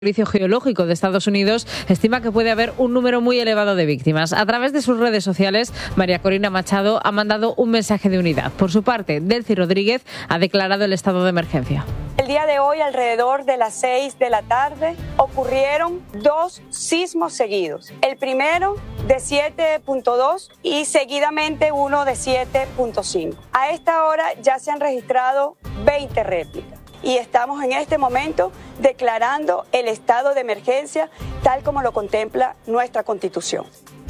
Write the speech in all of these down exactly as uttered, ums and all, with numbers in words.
El Servicio Geológico de Estados Unidos estima que puede haber un número muy elevado de víctimas. A través de sus redes sociales, María Corina Machado ha mandado un mensaje de unidad. Por su parte, Delcy Rodríguez ha declarado el estado de emergencia. El día de hoy, alrededor de las seis de la tarde, ocurrieron dos sismos seguidos. El primero de siete punto dos y seguidamente uno de siete punto cinco. A esta hora ya se han registrado veinte réplicas. Y estamos en este momento declarando el estado de emergencia tal como lo contempla nuestra Constitución.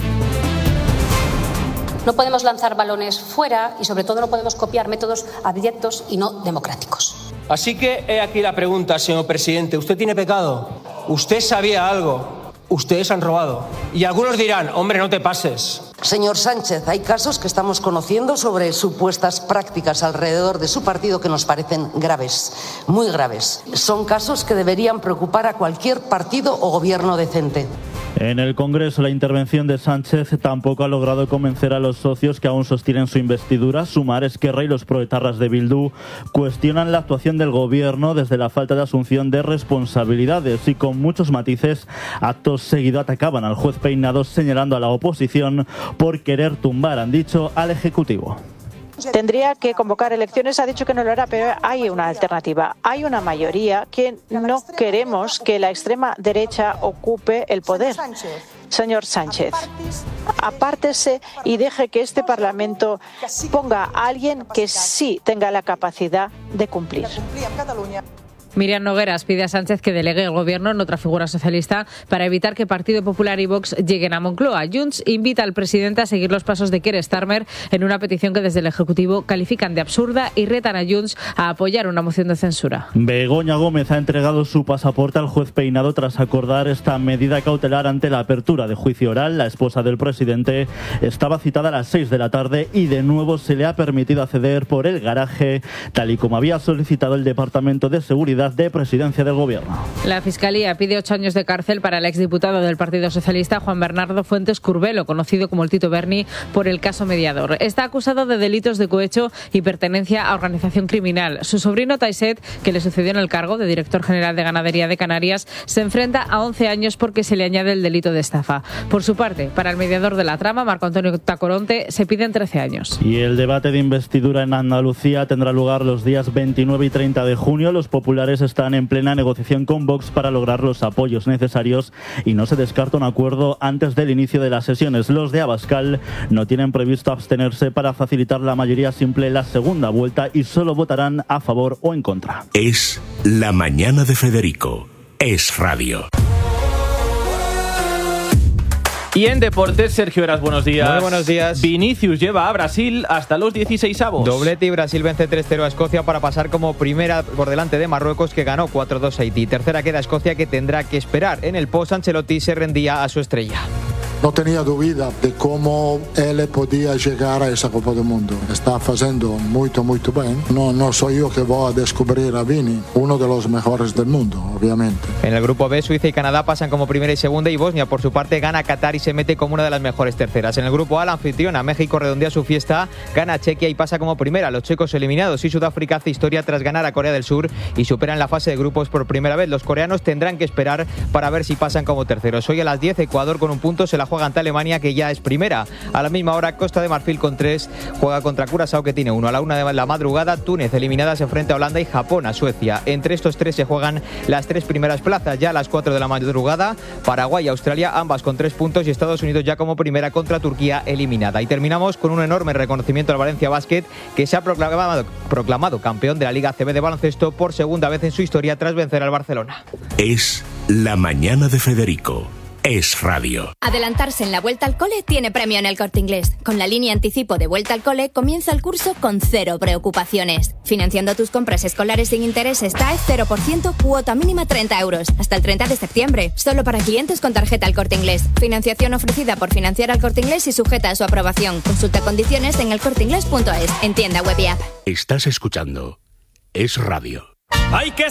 No podemos lanzar balones fuera y sobre todo no podemos copiar métodos abyectos y no democráticos. Así que he aquí la pregunta, señor presidente. ¿Usted tiene pecado? ¿Usted sabía algo? Ustedes han robado. Y algunos dirán, hombre, no te pases. Señor Sánchez, hay casos que estamos conociendo sobre supuestas prácticas alrededor de su partido que nos parecen graves, muy graves. Son casos que deberían preocupar a cualquier partido o gobierno decente. En el Congreso, la intervención de Sánchez tampoco ha logrado convencer a los socios que aún sostienen su investidura. Sumar, Esquerra y los proetarras de Bildu cuestionan la actuación del gobierno desde la falta de asunción de responsabilidades y con muchos matices. Actos seguido atacaban al juez Peinado señalando a la oposición por querer tumbar, han dicho, al Ejecutivo. Tendría que convocar elecciones, ha dicho que no lo hará, pero hay una alternativa. Hay una mayoría que no queremos que la extrema derecha ocupe el poder. Señor Sánchez, apártese y deje que este Parlamento ponga a alguien que sí tenga la capacidad de cumplir. Miriam Nogueras pide a Sánchez que delegue el gobierno en otra figura socialista para evitar que Partido Popular y Vox lleguen a Moncloa. Junts invita al presidente a seguir los pasos de Keir Starmer en una petición que desde el Ejecutivo califican de absurda y retan a Junts a apoyar una moción de censura. Begoña Gómez ha entregado su pasaporte al juez Peinado tras acordar esta medida cautelar ante la apertura de juicio oral. La esposa del presidente estaba citada a las seis de la tarde y de nuevo se le ha permitido acceder por el garaje, tal y como había solicitado el Departamento de Seguridad de Presidencia del Gobierno. La Fiscalía pide ocho años de cárcel para el exdiputado del Partido Socialista, Juan Bernardo Fuentes Curbelo, conocido como el Tito Berni, por el caso Mediador. Está acusado de delitos de cohecho y pertenencia a organización criminal. Su sobrino Taiset, que le sucedió en el cargo de director general de Ganadería de Canarias, se enfrenta a once años porque se le añade el delito de estafa. Por su parte, para el mediador de la trama, Marco Antonio Tacoronte, se piden trece años. Y el debate de investidura en Andalucía tendrá lugar los días veintinueve y treinta de junio. Los populares están en plena negociación con Vox para lograr los apoyos necesarios y no se descarta un acuerdo antes del inicio de las sesiones. Los de Abascal no tienen previsto abstenerse para facilitar la mayoría simple en la segunda vuelta y solo votarán a favor o en contra. Es la mañana de Federico. Es radio. Y en deportes, Sergio Heras, buenos días. Muy buenos días. Vinicius lleva a Brasil hasta los dieciseisavos. Doblete y Brasil vence tres cero a Escocia para pasar como primera por delante de Marruecos, que ganó cuatro dos a Haití. Tercera queda Escocia, que tendrá que esperar. En el post, Ancelotti se rendía a su estrella. No tenía duda de cómo él podía llegar a esa Copa del Mundo. Está haciendo muy, muy bien. No, no soy yo que voy a descubrir a Vini, uno de los mejores del mundo, obviamente. En el grupo B, Suiza y Canadá pasan como primera y segunda, y Bosnia, por su parte, gana a Qatar y se mete como una de las mejores terceras. En el grupo A, la anfitriona México redondea su fiesta, gana a Chequia y pasa como primera. Los checos eliminados, y Sudáfrica hace historia tras ganar a Corea del Sur y superan la fase de grupos por primera vez. Los coreanos tendrán que esperar para ver si pasan como terceros. Hoy a las diez, Ecuador con un punto se la juega ante Alemania, que ya es primera. A la misma hora, Costa de Marfil con tres juega contra Curazao, que tiene uno. A la una de la madrugada, Túnez eliminada se enfrenta a Holanda y Japón a Suecia. Entre estos tres se juegan las tres primeras plazas. Ya a las cuatro de la madrugada, Paraguay y Australia, ambas con tres puntos, y Estados Unidos ya como primera contra Turquía eliminada. Y terminamos con un enorme reconocimiento al Valencia Basket, que se ha proclamado, proclamado campeón de la Liga A C B de baloncesto por segunda vez en su historia tras vencer al Barcelona. Es la mañana de Federico. Es radio. Adelantarse en la vuelta al cole tiene premio en El Corte Inglés. Con la línea anticipo de vuelta al cole comienza el curso con cero preocupaciones. Financiando tus compras escolares sin interés está cero por ciento, cuota mínima treinta euros. Hasta el treinta de septiembre. Solo para clientes con tarjeta El Corte Inglés. Financiación ofrecida por Financiar al Corte Inglés y sujeta a su aprobación. Consulta condiciones en el corte inglés punto es. En tienda web y app. Estás escuchando Es radio. ¡Hay que